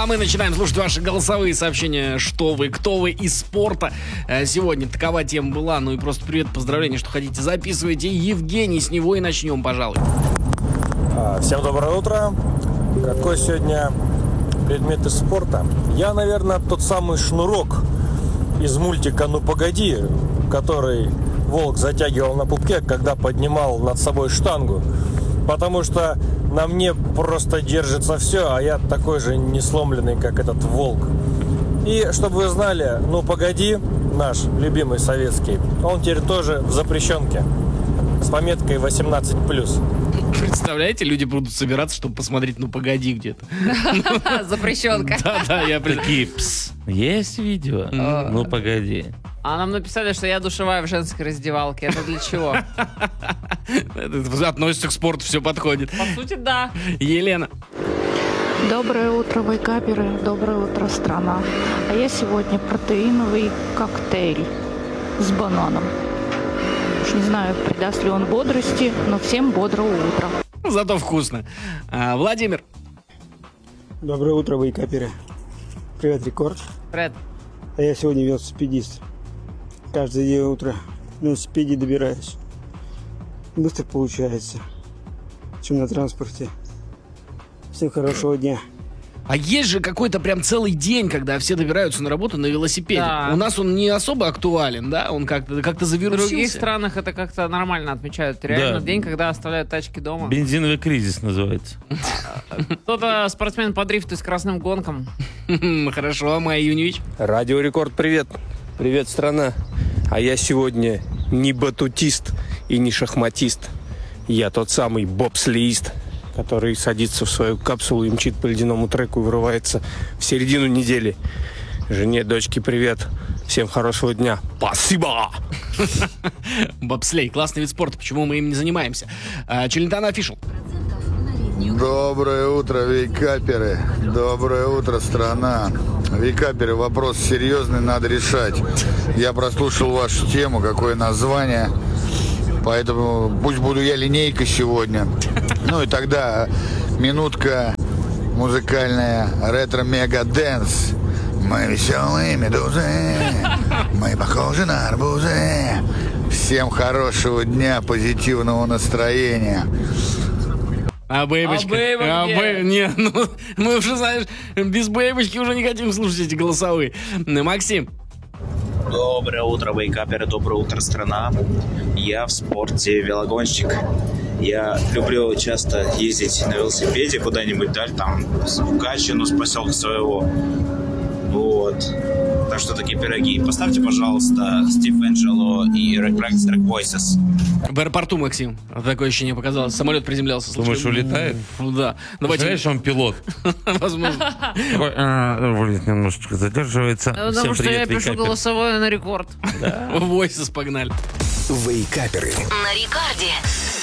а мы начинаем слушать ваши голосовые сообщения. Что вы, кто вы из спорта. Сегодня такова тема была. Ну и просто привет, поздравления, что хотите. Записывайте. Евгений, с него и начнем, пожалуй. Всем доброе утро. Какой сегодня предмет из спорта? Я, наверное, тот самый шнурок из мультика «Ну погоди», который волк затягивал на пупке, когда поднимал над собой штангу. Потому что на мне просто держится все, а я такой же несломленный, как этот волк. И чтобы вы знали, «Ну погоди», наш любимый советский, он теперь тоже в запрещенке с пометкой 18+. Представляете, люди будут собираться, чтобы посмотреть «Ну погоди» где-то. Запрещенка. Да, я Такие, пс, есть видео? Ну, погоди. А нам написали, что я душевая в женской раздевалке. Это для чего? Это относится к спорту, все подходит. По сути, да. Елена. Доброе утро, вейкаперы. Доброе утро, страна. А я сегодня протеиновый коктейль с бананом. Уж не знаю, придаст ли он бодрости, но всем бодрого утра. Зато вкусно. Владимир. Доброе утро, вейкаперы. Привет, Рекорд. Привет. А я сегодня велосипедист. Каждое день утро на велосипеде добираюсь. Быстро получается, чем на транспорте. Всем хорошего дня. А есть же какой-то прям целый день, когда все добираются на работу на велосипеде. Да. У нас он не особо актуален, да? Он как-то В завирусился. других странах это как-то нормально отмечают. Реально Да. день, когда оставляют тачки дома. Бензиновый кризис называется. Кто-то спортсмен по дрифту с красным гонком. Хорошо, Майя Юньевич. Радио Рекорд, привет. Привет, страна. А я сегодня не батутист и не шахматист. Я тот самый бобслеист, который садится в свою капсулу и мчит по ледяному треку и вырывается в середину недели. Жене, дочке, привет. Всем хорошего дня. Спасибо! Бобслей, классный вид спорта. Почему мы им не занимаемся? Челентано Офишл. Доброе утро, вейкаперы. Доброе утро, страна. Вейкаперы, вопрос серьезный, надо решать. Я прослушал вашу тему, какое название. Поэтому пусть буду я линейка сегодня. Ну и тогда минутка музыкальная ретро-мега-дэнс. Мы веселые медузы, мы похожи на арбузы. Всем хорошего дня, позитивного настроения. А бэйбочка? А бэйба где? Не, ну, мы уже, знаешь, без бэйбочки уже не хотим слушать эти голосовые. Максим. Доброе утро, вейкаперы, доброе утро, страна. Я в спорте велогонщик. Я люблю часто ездить на велосипеде куда-нибудь, да, там, в Гатчину, с поселка своего. Вот. Так что такие пироги. Поставьте, пожалуйста, Стив Энджело и Practice Track Voices. В аэропорту, Максим. Такое ощущение показалось. Самолет приземлялся. Думаешь, улетает? Да. Давайте. Представляешь, он пилот. Возможно. Такой, немножечко задерживается. Потому что я пишу голосовое на рекорд. Voices погнали. Вейкаперы. На рекорде.